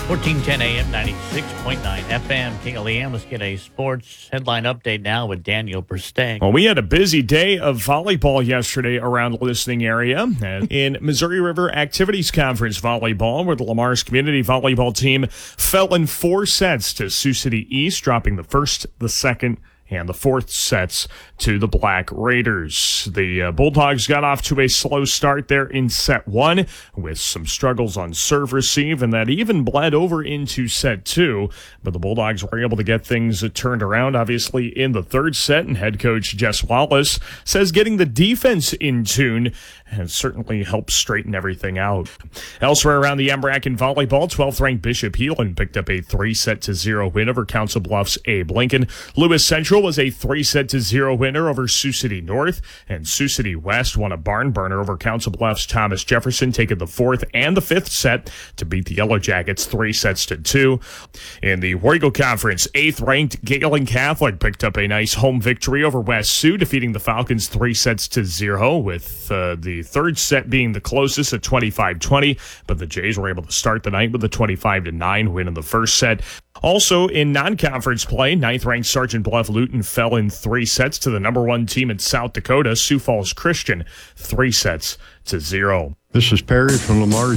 1410 AM, 96.9 FM, KLEM. Let's get a sports headline update now with Daniel Burstang. Well, we had a busy day of volleyball yesterday around the listening area. In Missouri River Activities Conference volleyball, where the Lamar's community volleyball team fell in 4 sets to Sioux City East, dropping the first, the second, and the fourth sets to the Black Raiders. The Bulldogs got off to a slow start there in set 1 with some struggles on serve receive, and that even bled over into set 2. But the Bulldogs were able to get things turned around, obviously, in the third set, and head coach Jess Wallace says getting the defense in tune has certainly helped straighten everything out. Elsewhere around the MRAC in volleyball, 12th-ranked Bishop Heelan picked up a 3-0 win over Council Bluffs' Abe Lincoln. Lewis Central was a 3-0 winner over Sioux City North, and Sioux City West won a barn burner over Council Bluffs' Thomas Jefferson, taking the 4th and the 5th set to beat the Yellow Jackets 3-2. In the War Eagle Conference, 8th-ranked Galen Catholic picked up a nice home victory over West Sioux, defeating the Falcons 3-0, with the third set being the closest at 25-20, but the Jays were able to start the night with a 25-9 win in the first set. Also in non-conference play, 9th-ranked Sergeant Bluff Luton fell in 3 sets to the number 1 team in South Dakota, Sioux Falls Christian, 3-0. This is Perry from Lamar's